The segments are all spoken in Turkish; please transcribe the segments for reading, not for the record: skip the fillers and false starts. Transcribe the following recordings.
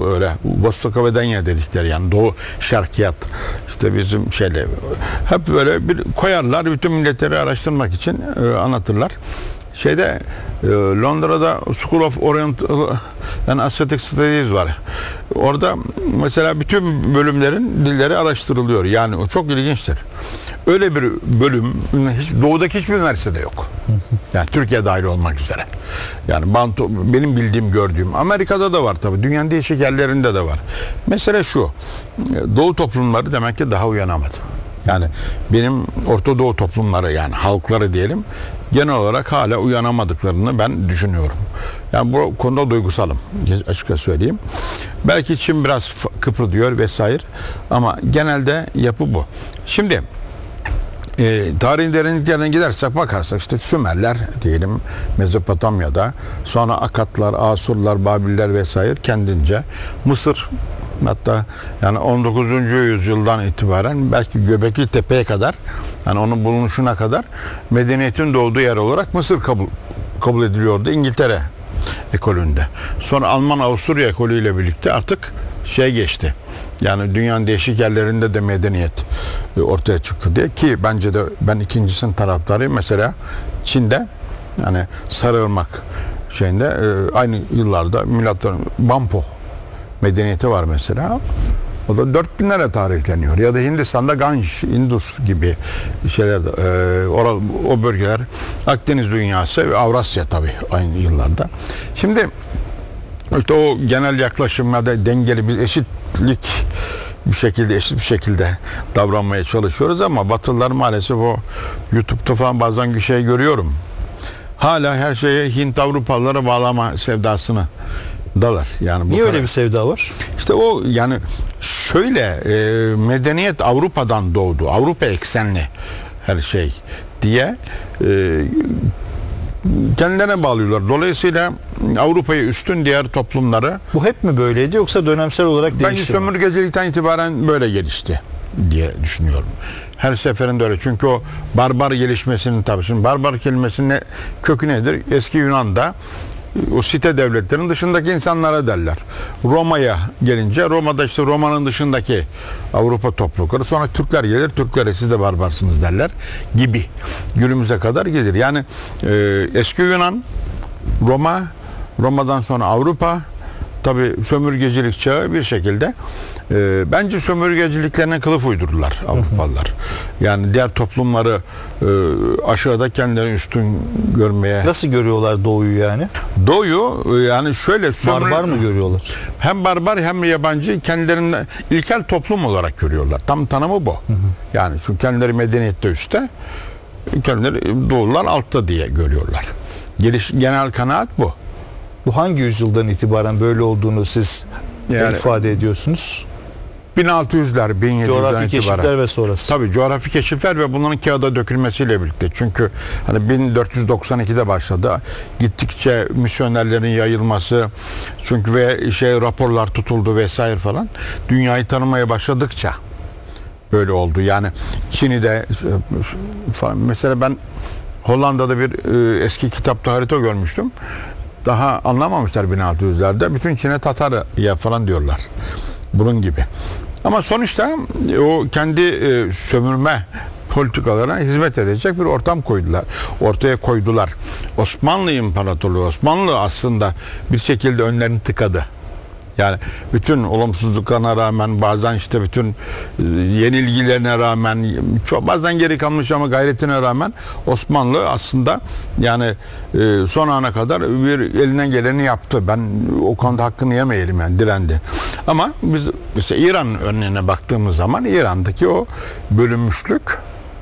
öyle Vostokovedenya dedikleri, yani Doğu Şarkiyat, işte bizim şeyle hep böyle bir koyarlar, bütün milletleri araştırmak için anlatırlar. Şeyde Londra'da School of Oriental and Asiatic Studies var. Orada mesela bütün bölümlerin dilleri araştırılıyor. Yani o çok ilginçtir. Öyle bir bölüm doğudaki hiçbir üniversitede yok. Yani Türkiye dahil olmak üzere. Yani benim bildiğim, gördüğüm, Amerika'da da var tabii. Dünyanın değişik yerlerinde de var. Mesele şu. Doğu toplumları demek ki daha uyanamadı. Yani benim Orta Doğu toplumları, yani halkları diyelim, genel olarak hala uyanamadıklarını ben düşünüyorum. Yani bu konuda duygusalım, açıkça söyleyeyim. Belki Çin biraz kıpırdıyor vesaire, ama genelde yapı bu. Şimdi tarihin derinliklerine gidersek, bakarsak işte Sümerler diyelim Mezopotamya'da, sonra Akatlar, Asurlar, Babiller vesaire kendince, Mısır, hatta yani 19. yüzyıldan itibaren belki Göbekli Tepe'ye kadar, yani onun bulunuşuna kadar medeniyetin doğduğu yer olarak Mısır kabul ediliyordu İngiltere ekolünde. Sonra Alman-Avusturya ekolüyle birlikte artık geçti. Yani dünyanın değişik yerlerinde de medeniyet ortaya çıktı diye, ki bence de ben ikincisinin taraftarıyım. Mesela Çin'de, yani Sarıırmak şeyinde aynı yıllarda milattan Bampo medeniyeti var mesela. O da 4000'lere tarihleniyor. Ya da Hindistan'da Ganj, Indus gibi şeyler, o bölgeler, Akdeniz dünyası ve Avrasya tabii aynı yıllarda. Şimdi işte o genel yaklaşımda dengeli, bir eşit bir şekilde davranmaya çalışıyoruz, ama Batılılar maalesef, o YouTube'da falan bazen bir şey görüyorum. Hala her şeye Hint Avrupalılara bağlama sevdasını dalar. Yani niye öyle bir sevda var? İşte o, yani şöyle, medeniyet Avrupa'dan doğdu. Avrupa eksenli her şey diye kendilerine bağlıyorlar. Dolayısıyla Avrupa'yı üstün diğer toplumları. Bu hep mi böyleydi, yoksa dönemsel olarak değişti mi? Bence sömürgecilikten itibaren böyle gelişti diye düşünüyorum. Her seferinde öyle. Çünkü o barbar gelişmesinin, tabii şimdi barbar kelimesinin kökü nedir? Eski Yunan'da o site devletlerin dışındaki insanlara derler. Roma'ya gelince, Roma'da işte Roma'nın dışındaki Avrupa toplulukları, sonra Türkler gelir, Türklere siz de barbarsınız derler gibi günümüze kadar gelir. Yani eski Yunan, Roma'dan sonra Avrupa, tabii sömürgecilik çağı bir şekilde bence sömürgeciliklerine kılıf uydurdular Avrupalılar. Yani diğer toplumları aşağıda kendilerini üstün görmeye. Nasıl görüyorlar Doğu'yu yani? Doğu'yu yani şöyle barbar mı görüyorlar? Hem barbar hem yabancı, kendilerini ilkel toplum olarak görüyorlar. Tam tanımı bu. Yani çünkü kendileri medeniyette üstte, kendileri Doğulular altta diye görüyorlar. Genel kanaat bu. Bu hangi yüzyıldan itibaren böyle olduğunu siz ifade ediyorsunuz? 1600'ler, 1700'ler coğrafi keşifler ve sonrası. Tabii coğrafi keşifler ve bunların kağıda dökülmesiyle birlikte. Çünkü hani 1492'de başladı. Gittikçe misyonerlerin yayılması, çünkü ve raporlar tutuldu vesaire falan. Dünyayı tanımaya başladıkça böyle oldu. Yani Çin'i de mesela ben Hollanda'da bir eski kitapta harita görmüştüm. Daha anlamamışlar 1600'lerde. Bütün Çin'e Tatarya falan diyorlar. Bunun gibi. Ama sonuçta o kendi sömürme politikalarına hizmet edecek bir ortam ortaya koydular. Osmanlı İmparatorluğu, Osmanlı aslında bir şekilde önlerini tıkadı. Yani bütün olumsuzluklarına rağmen, bazen işte bütün yenilgilerine rağmen, bazen geri kalmış ama gayretine rağmen Osmanlı aslında yani son ana kadar bir elinden geleni yaptı. Ben o konuda hakkını yemeyelim, yani direndi. Ama biz mesela İran örneğine baktığımız zaman, İran'daki o bölünmüşlük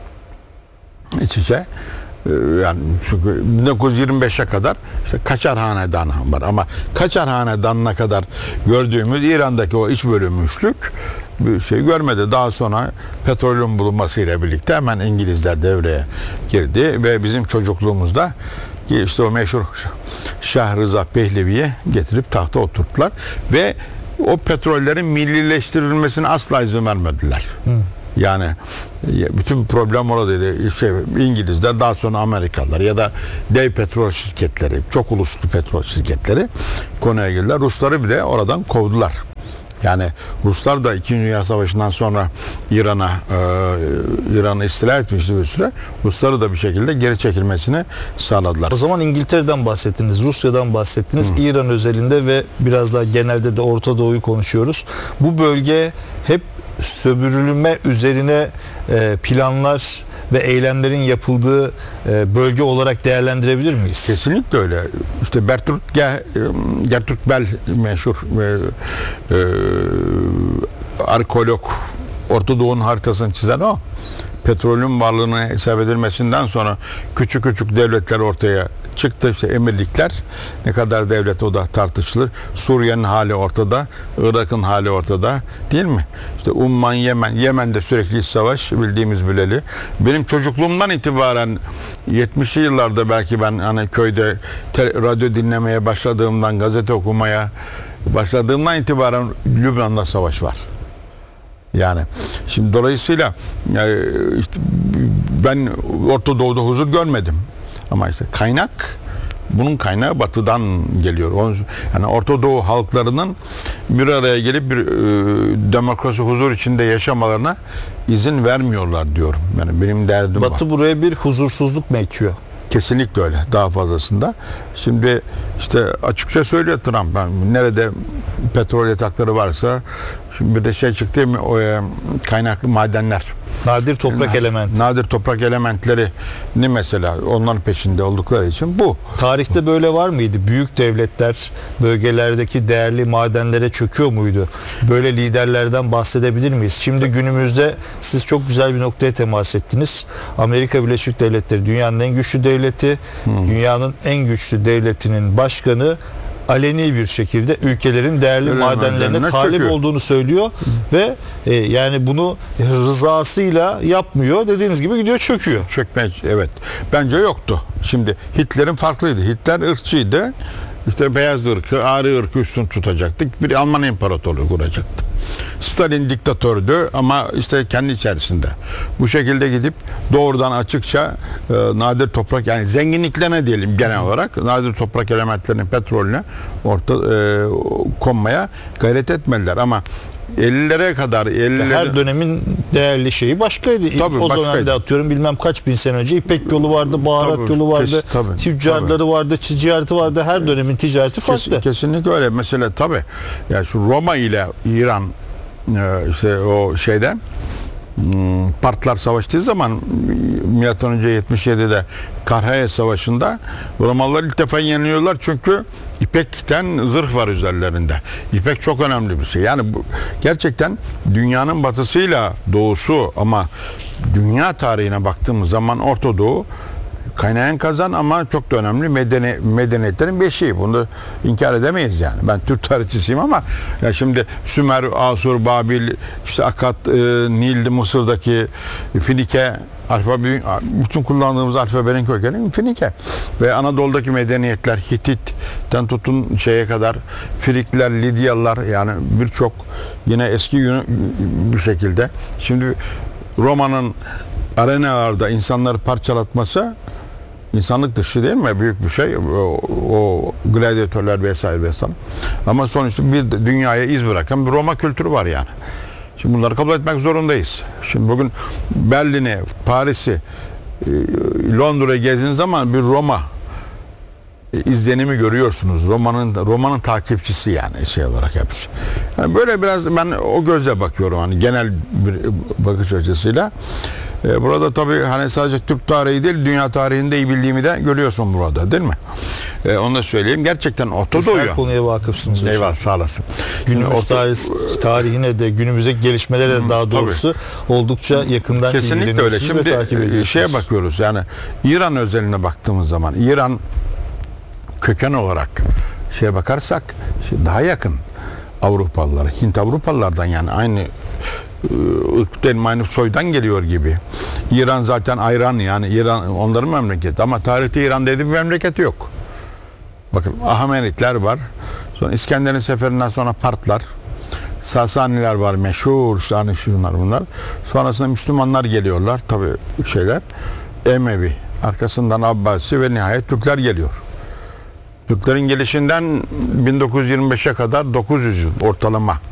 iç içe, yani çünkü 1925'e kadar işte Kaçar Hanedanı var, ama Kaçar Hanedanı'na kadar gördüğümüz İran'daki o iç bölünmüşlük bir şey görmedi. Daha sonra petrolün bulunmasıyla birlikte hemen İngilizler devreye girdi ve bizim çocukluğumuzda işte o meşhur Şah Rıza Pehlevi'yi getirip tahta oturttular ve o petrollerin millileştirilmesine asla izin vermediler. Yani bütün problem oradaydı. İngilizler, daha sonra Amerikalılar ya da dev petrol şirketleri, çok uluslu petrol şirketleri konuya girdiler. Rusları bile oradan kovdular. Yani Ruslar da 2. Dünya Savaşı'ndan sonra İran'ı istila etmişti bir süre. Rusları da bir şekilde geri çekilmesini sağladılar. O zaman İngiltere'den bahsettiniz, Rusya'dan bahsettiniz, İran özelinde ve biraz daha genelde de Orta Doğu'yu konuşuyoruz. Bu bölge hep sömürülme üzerine planlar ve eylemlerin yapıldığı bölge olarak değerlendirebilir miyiz? Kesinlikle öyle. İşte Gertrude Bell meşhur arkeolog, Orta Doğu'nun haritasını çizen o. Petrolün varlığını hesap edilmesinden sonra küçük küçük devletler ortaya çıktı. İşte emirlikler, ne kadar devlet o da tartışılır. Suriye'nin hali ortada, Irak'ın hali ortada, değil mi? İşte Umman, Yemen'de sürekli iç savaş, bildiğimiz bileli. Benim çocukluğumdan itibaren 70'li yıllarda belki ben hani köyde radyo dinlemeye başladığımdan, gazete okumaya başladığımdan itibaren Lübnan'da savaş var. Yani şimdi dolayısıyla işte ben Orta Doğu'da huzur görmedim. Ama işte bunun kaynağı batıdan geliyor. Yani Orta Doğu halklarının bir araya gelip bir demokrasi, huzur içinde yaşamalarına izin vermiyorlar diyorum. Yani benim derdim Batı buraya bir huzursuzluk mı ekiyor? Kesinlikle öyle. Daha fazlasında. Şimdi işte açıkça söylüyor Trump. Yani nerede petrol yatakları varsa, şimdi bir de şey çıktı değil mi? Kaynaklı madenler. Nadir toprak elementi. Nadir toprak elementlerini mesela onların peşinde oldukları için bu. Tarihte böyle var mıydı? Büyük devletler bölgelerdeki değerli madenlere çöküyor muydu? Böyle liderlerden bahsedebilir miyiz? Şimdi günümüzde siz çok güzel bir noktaya temas ettiniz. Amerika Birleşik Devletleri dünyanın en güçlü devleti, dünyanın en güçlü devletinin başkanı aleni bir şekilde ülkelerin değerli madenlerine talip çöküyor olduğunu söylüyor ve yani bunu rızasıyla yapmıyor. Dediğiniz gibi gidiyor çöküyor. Evet. Bence yoktu. Şimdi Hitler'in farklıydı. Hitler ırkçıydı. İşte beyaz ırkı, Arı ırkı üstün tutacaktık. Bir Alman imparatorluğu kuracaktı. Stalin diktatördü ama işte kendi içerisinde. Bu şekilde gidip doğrudan açıkça nadir toprak, yani zenginliklerine diyelim genel olarak, nadir toprak elementlerinin petrolüne konmaya gayret etmediler. Ama 50'lere kadar her dönemin değerli şeyi başkaydı. Tabii, o zaman da atıyorum bilmem kaç bin sene önce İpek yolu vardı, baharat yolu vardı, tüccarları vardı, ticareti vardı. Her dönemin ticareti farklı. Kesinlikle öyle. Mesela tabii yani şu Roma ile İran işte o şeyde Partlar savaştığı zaman M.Ö. 77'de Karhaya Savaşı'nda Romalılar ilk defa yeniliyorlar çünkü İpekten zırh var üzerlerinde. İpek çok önemli bir şey. Yani bu gerçekten dünyanın batısıyla doğusu, ama dünya tarihine baktığımız zaman Orta Doğu kaynayan kazan ama çok da önemli medeniyetlerin beşiği. Bunu da inkar edemeyiz yani. Ben Türk tarihçisiyim ama ya şimdi Sümer, Asur, Babil, işte Akat, Nil'de, Mısır'daki Finike alfabe, bütün kullandığımız alfabenin kökeni Finike. Ve Anadolu'daki medeniyetler Hitit'ten tutun şeye kadar Frikler, Lidyalılar, yani birçok yine eski bir şekilde. Şimdi Roma'nın arenalarda insanları parçalatması insanlık dışı değil mi? Büyük bir şey. O gladyatörler vesaire. Ama sonuçta bir dünyaya iz bırakan bir Roma kültürü var yani. Şimdi bunları kabul etmek zorundayız. Şimdi bugün Berlin'i, Paris'i, Londra'yı gezdiğiniz zaman bir Roma izlenimi görüyorsunuz. Roma'nın takipçisi yani şey olarak hepsi. Yani böyle biraz ben o gözle bakıyorum hani genel bir bakış açısıyla. Burada tabii hani sadece Türk tarihi değil, dünya tarihini de iyi bildiğimi de görüyorsun burada, değil mi? Onu da söyleyeyim. Gerçekten Orta Doğu'ya. Her konuya vakıfsınız hocam. Eyvallah, sağ olasın. Günümüz tarihine de, günümüzdeki gelişmelere de daha doğrusu oldukça yakından kesinlikle öyle. Şimdi şeye bakıyoruz yani İran özeline baktığımız zaman, İran köken olarak şeye bakarsak daha yakın Avrupalılara, Hint Avrupalılardan, yani aynı ırkten, aynı soydan geliyor gibi. İran zaten ayran, yani İran onların memleketi, ama tarihte İran dediği bir memleketi yok. Bakın Ahmenitler var. Sonra İskender'in seferinden sonra Partlar, Sasaniler var meşhur, işte şunlar bunlar. Sonrasında Müslümanlar geliyorlar, tabii şeyler. Emevi, arkasından Abbasi ve nihayet Türkler geliyor. Türklerin gelişinden 1925'e kadar 900 yıl ortalama